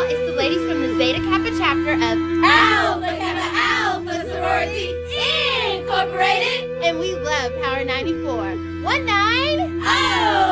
y'all. It's the ladies from the Zeta Kappa chapter of Alpha Kappa Alpha Sorority Incorporated. and we love Power 94. 19. Oh!